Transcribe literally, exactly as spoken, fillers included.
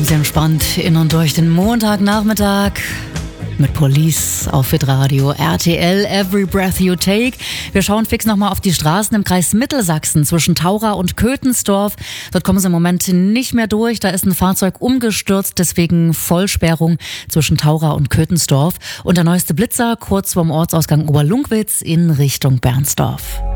Sie entspannt in und durch den Montagnachmittag mit Police auf Hitradio R T L, Every Breath You Take. Wir schauen fix nochmal auf die Straßen im Kreis Mittelsachsen zwischen Taura und Kötensdorf. Dort kommen sie im Moment nicht mehr durch. Da ist ein Fahrzeug umgestürzt, deswegen Vollsperrung zwischen Taura und Kötensdorf. Und der neueste Blitzer kurz vorm Ortsausgang Oberlungwitz in Richtung Bernsdorf.